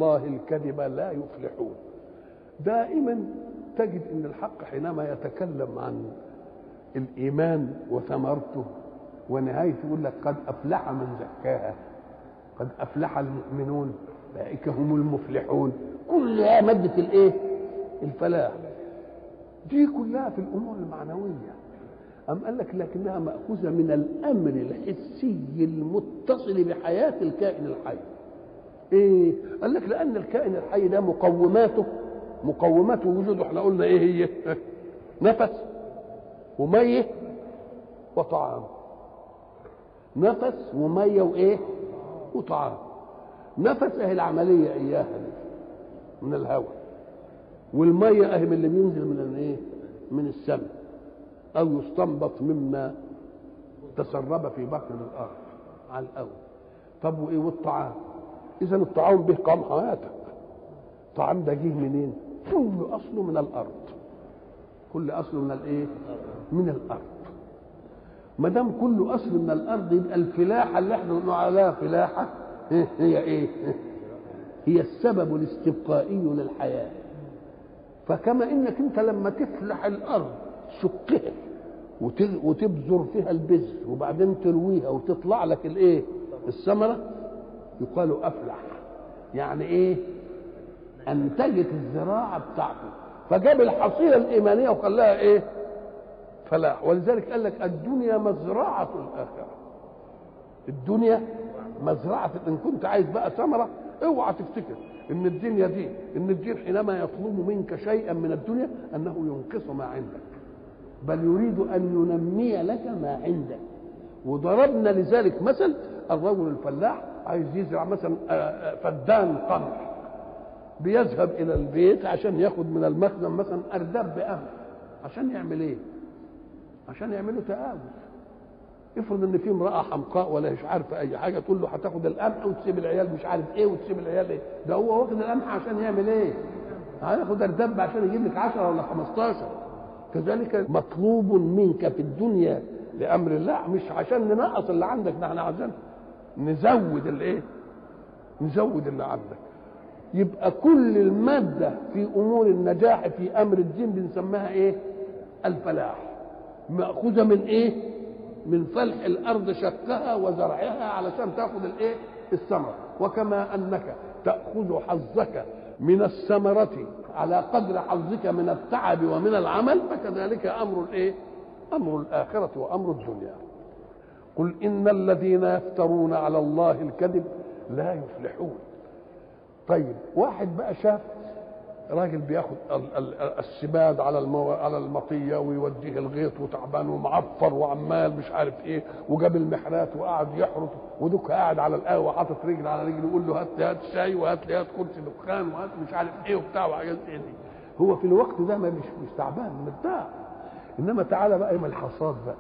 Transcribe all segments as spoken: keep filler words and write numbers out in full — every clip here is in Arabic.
الله الكذب لا يفلحون. دائما تجد ان الحق حينما يتكلم عن الايمان وثمرته ونهايته يقول لك قد افلح من زكاها، قد افلح المؤمنون اولئك هم المفلحون، كلها ماده الايه؟ الفلاح. دي كلها في الامور المعنويه. أم قال لك لكنها مأخوذة من الأمر الحسي المتصل بحياة الكائن الحي. إيه؟ قال لك لأن الكائن الحي ده مقوماته مقومات وجوده احنا قلنا إيه هي؟ نفس ومية وطعام. نفس ومية وإيه؟ وطعام. نفس أهي العملية إياها دي من الهواء، والمية أهي من اللي بينزل من الإيه؟ من السماء أو يستنبط مما تسرب في بطن الأرض على الأول. طب وإيه؟ والطعام. إذا الطعام به قام حياتك. الطعام ده جه منين؟ كل أصله من الأرض. كل أصله من الإيه؟ من الأرض. ما دام كل أصل من الأرض يبقى الفلاحة اللي احنا بنقول عليها فلاحة هي إيه؟ هي السبب الاستبقائي للحياة. فكما إنك أنت لما تفلح الأرض تشقها وتبذر فيها البذر وبعدين ترويها وتطلع لك الايه؟ الثمره، يقال افلح. يعني ايه؟ انتجت الزراعه بتاعته، فجاب الحصيله الايمانيه وخلاها ايه؟ فلاح. ولذلك قال لك الدنيا مزرعه الاخره. الدنيا مزرعه. ان كنت عايز بقى ثمره اوعى تفتكر ان الدنيا دي ان الدين حينما يطلب منك شيئا من الدنيا انه ينقص ما عندك، بل يريد أن ينمي لك ما عندك. وضربنا لذلك مثل الرجل الفلاح عايز يزرع مثلا فدان قمح، بيذهب إلى البيت عشان ياخد من المخزن مثلا أرداب بقمح. عشان يعمل إيه؟ عشان يعملوا تآوي. افرض إن في امرأة حمقاء ولا مش عارفة أي حاجة، تقول له هتاخد القمح وتسيب العيال مش عارف إيه وتسيب العيال إيه. ده هو واخد القمح عشان يعمل إيه؟ هياخد أرداب عشان يجيب لك عشرة ولا خمستاشر. كذلك مطلوب منك في الدنيا لامر الله، مش عشان ننقص اللي عندك، ده احنا عشان نزود الايه؟ نزود اللي عندك. يبقى كل الماده في امور النجاح في امر الدين بنسميها ايه؟ الفلاح. ماخوذه من ايه؟ من فلح الارض شقها وزرعها علشان تاخذ الايه؟ الثمره. وكما انك تاخذ حظك من الثمرة على قدر حظك من التعب ومن العمل، فكذلك أمر الإيه؟ أمر الآخرة وأمر الدنيا. قل إن الذين يفترون على الله الكذب لا يفلحون. طيب واحد بقى شاف راجل بياخد السباد على المو... على المطيه ويوديه الغيط وتعبان ومعفر وعمال مش عارف ايه، وجاب المحرات وقعد يحرط، ودك قاعد على القهوه حاطط رجل على رجل يقول له هات لي هات شاي وهات لي هات كرسي دخان وهات مش عارف ايه وبتاع وحاجات ايه دي. هو في الوقت ده ما مش مش تعبان مرتاح. انما تعالى بقى يوم الحصاد بقى.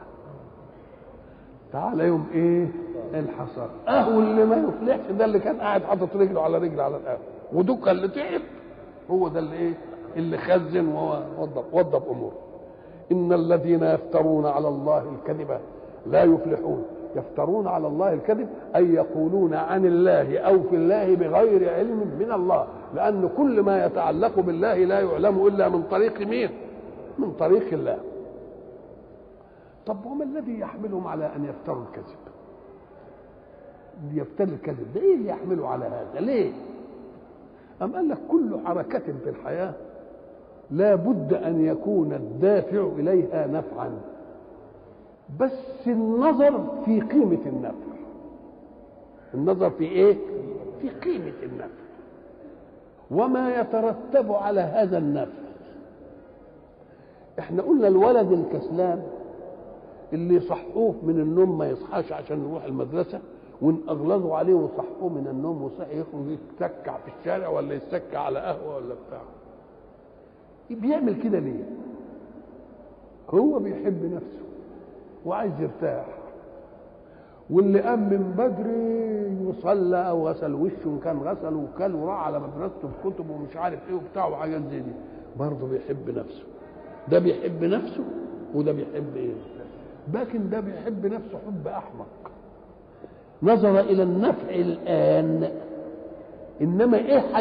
تعالى يوم ايه؟ الحصاد. اهو اللي ما يفلحش ده اللي كان قاعد حاطط رجله على رجل على القهوه، ودك اللي تعب هو ده اللي ايه؟ اللي خزن ووضب وضب اموره. ان الذين يفترون على الله الكذب لا يفلحون. يفترون على الله الكذب اي يقولون عن الله او في الله بغير علم من الله، لان كل ما يتعلق بالله لا يعلم الا من طريق مين؟ من طريق الله. طب وما الذي يحملهم على ان يفتروا الكذب؟ يفتري الكذب ده ايه يحمله على هذا؟ ليه؟ أم قال لك كل حركة في الحياة لا بد أن يكون الدافع إليها نفعا، بس النظر في قيمة النفع. النظر في إيه؟ في قيمة النفع وما يترتب على هذا النفع. احنا قلنا الولد الكسلان اللي يصحوه من النوم ما يصحاش عشان يروح المدرسة، وان اغلظوا عليه وصحوه من النوم وصحي يخرج يتسكع في الشارع ولا يتسكع على قهوه ولا بتاع، بيعمل كده ليه؟ هو بيحب نفسه وعايز يرتاح. واللي قام من بدري يصلى او غسل وشه وان كان غسل وكل وراح على مدرسته بكتبه ومش عارف ايه وبتاع وحاجات زي دي، برضه بيحب نفسه. ده بيحب نفسه وده بيحب ايه؟ لكن ده بيحب نفسه حب احمق، نظر الى النفع الان، انما ايه